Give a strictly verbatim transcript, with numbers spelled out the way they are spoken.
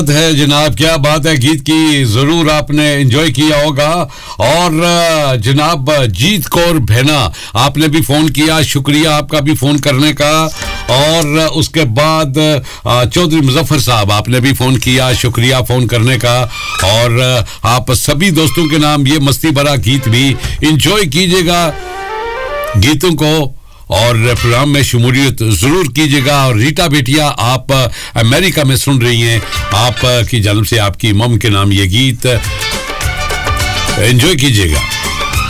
है जनाब, क्या बात है। गीत की जरूर आपने एंजॉय किया होगा। और जनाब जीत कौर भेना, आपने भी फोन किया, शुक्रिया आपका भी फोन करने का। और उसके बाद चौधरी मुजफ्फर साहब, आपने भी फोन किया, शुक्रिया फोन करने का। और आप सभी दोस्तों के नाम ये मस्ती भरा गीत भी एंजॉय कीजिएगा गीतों को और प्रोग्राम में शमूलियत जरूर कीजिएगा। और रीटा बेटिया, आप अमेरिका में सुन रही हैं, आप की जानिब से आपकी मम के नाम ये गीत एंजॉय कीजिएगा।